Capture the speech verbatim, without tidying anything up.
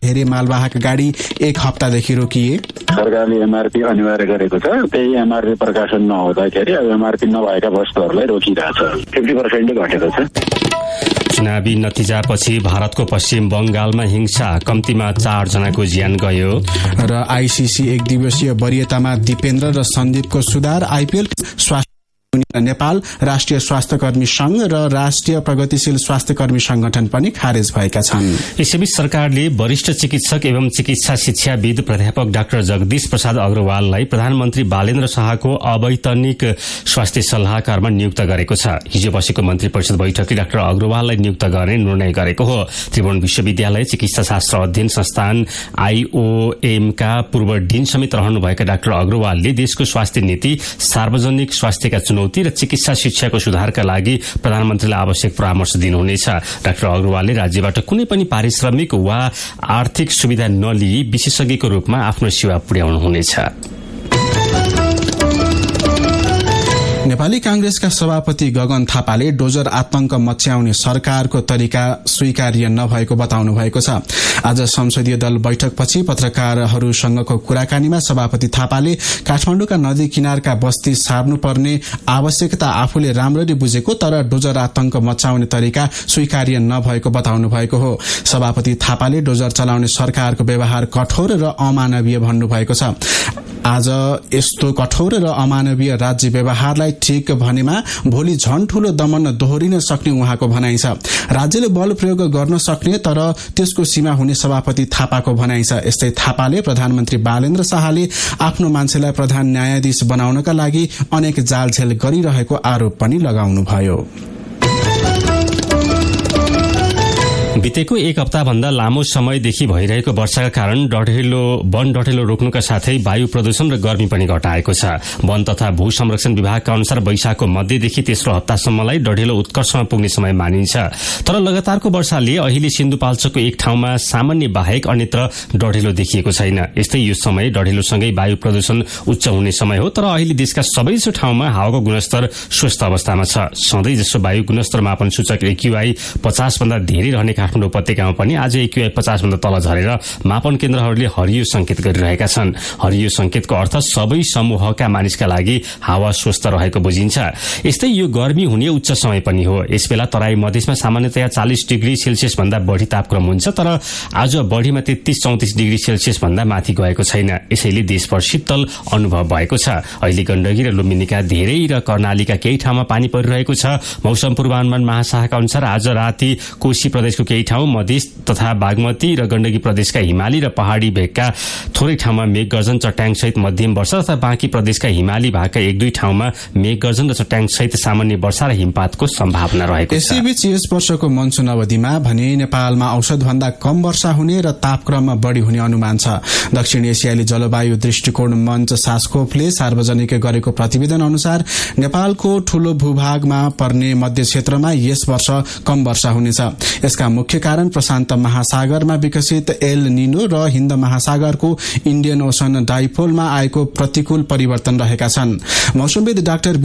धेरै मालवाहक गाडी एक हप्तादेखि रोकिए। सरकारले एमआरपी अनिवार्य गरेको छ, त्यही एमआरपी प्रकाशन नहुँदाखेरि अब एमआरपी नभएका वस्तुहरूलाई रोकिरहेछ। फिफ्टी पर्सेन्ट घटेको छ। चुनावी नतिजापछि भारतको पश्चिम बंगालमा हिंसा, कम्तीमा चार जनाको ज्यान गयो। र आईसीसी एक दिवसीय वरियतामा दिपेन्द्र र सन्दीपको सुधार। आईपीएल स्वास्थ्य नेपाल राष्ट्रिय स्वास्थ्य कर्मी संघ र राष्ट्रिय प्रगतिशील स्वास्थ्य कर्मी संगठन पनि खारेज भएका छन्। यसैबीच सरकारले वरिष्ठ चिकित्सक एवं चिकित्सा शिक्षाविद प्राध्यापक डाक्टर जगदीश प्रसाद अग्रवाललाई प्रधानमन्त्री बालेन्द्र शाहको अवैतनिक स्वास्थ्य सल्लाहकारमा नियुक्त गरेको छ। हिजो बसेको मन्त्री परिषद बैठकले डाक्टर अग्रवाललाई नियुक्त गर्ने निर्णय गरेको हो। त्रिभुवन विश्वविद्यालय चिकित्सा शास्त्र अध्ययन संस्थान आईओएमका पूर्व डीन समेत रहनुभएका डाक्टर अग्रवालले देशको स्वास्थ्य नीति, सार्वजनिक स्वास्थ्यका चुनौती र चिकित्सा शिक्षाको सुधारका लागि प्रधानमन्त्रीलाई आवश्यक परामर्श दिनुहुनेछ। डाक्टर अग्रवालले राज्यबाट कुनै पनि पारिश्रमिक वा आर्थिक सुविधा नलिई विशेषज्ञको रूपमा आफ्नो सेवा पुर्याउनुहुनेछ। नेपाली कांग्रेसका सभापति गगन थापाले डोजर आतंक मच्याउने सरकारको तरिका स्वीकार्य नभएको बताउनु भएको छ। आज संसदीय दल बैठकपछि पत्रकारहरूसँगको कुराकानीमा सभापति थापाले काठमाडौँका नदी किनारका बस्ती सार्नुपर्ने आवश्यकता आफूले राम्ररी बुझेको तर डोजर आतंक मचाउने तरिका स्वीकार्य नभएको बताउनु भएको हो। सभापति थापाले डोजर चलाउने सरकारको व्यवहार कठोर र अमानवीय भन्नुभएको छ। आज यस्तो कठोर र अमानवीय राज्य व्यवहारलाई ठिक भनेमा भोलि झन ठूलो दमन दोहोरिन सक्ने उहाँको भनाइ छ। राज्यले बल प्रयोग गर्न सक्ने तर त्यसको सीमा हुने सभापति थापाको भनाइ छ। यस्तै थापाले प्रधानमन्त्री बालेन्द्र शाहले आफ्नो मान्छेलाई प्रधान न्यायाधीश बनाउनका लागि अनेक जालझेल गरिरहेको आरोप पनि लगाउनुभयो। बितेको एक हप्ता भन्दा लामो समयदेखि भइरहेको वर्षाका कारण डढेलो वन डढेलो रोक्नुका साथै वायु प्रदूषण र गर्मी पनि घटाएको छ। वन तथा भू संरक्षण विभागका अनुसार वैशाखको मध्यदेखि तेस्रो हप्तासम्मलाई डढेलो उत्कर्षमा पुग्ने समय मानिन्छ। तर लगातारको वर्षाले अहिले सिन्धुपाल्चोकको एक ठाउँमा सामान्य बाहेक अन्यत्र डढेलो देखिएको छैन। यस्तै यो समय डढेलोसँगै वायु प्रदूषण उच्च हुने समय हो। तर अहिले देशका सबैजसो ठाउँमा हावाको गुणस्तर स्वस्थ अवस्थामा छ। सधैँ जसो वायु गुणस्तर मापन सूचक एक्यूआई पचास भन्दा धेरै रहने काठमाडौँ उपत्यकामा पनि आज एक्यूआई पचास भन्दा तल झरेर मापन केन्द्रहरूले हरियो संकेत गरिरहेका छन्। हरियो संकेतको अर्थ सबै समूहका मानिसका लागि हावा स्वस्थ रहेको बुझिन्छ। यस्तै यो गर्मी हुने उच्च समय पनि हो। यसबेला तराई मधेसमा सामान्यतया चालीस डिग्री सेल्सियस भन्दा बढ़ी तापक्रम हुन्छ, तर आज बढ़ीमा तेत्तीस चौतिस डिग्री सेल्सियस भन्दा माथि गएको छैन। यसैले देशभर शीतल अनुभव भएको छ। अहिले गण्डकी र लुम्बिनीका धेरै र कर्णालीका केही ठाउँमा पानी परिरहेको छ। मौसम पूर्वानुमान महाशाखाका अनुसार आज राति कोशी प्रदेशको केही ठाउँ, मधेस तथा बागमती र गण्डकी प्रदेशका हिमाली र पहाड़ी भेगका थोरै ठाउँमा मेघगर्जन चट्याङ सहित मध्यम वर्षा तथा बाँकी प्रदेशका हिमाली भागका एक दुई ठाउँमा मेघगर्जन र चट्याङ सहित सामान्य वर्षा र हिमपातको सम्भावना रहेको छ। यसैबीच यस वर्षको मनसुन अवधिमा भने नेपालमा औसत भन्दा कम वर्षा हुने र तापक्रममा बढ़ी हुने अनुमान छ। दक्षिण एसियाली जलवायु दृष्टिकोण मञ्च सास्कोपले सार्वजनिक गरेको प्रतिवेदन अनुसार नेपालको ठूलो भूभागमा पर्ने मध्य क्षेत्रमा यस वर्ष कम वर्षा हुनेछ। यसका मुख्य कारण प्रशान्त महासागरमा विकसित एल निनो र हिन्द महासागरको इन्डियन ओसन डाइपोलमा आएको प्रतिकूल परिवर्तन रहेका छन्। मौसमविद डाक्टर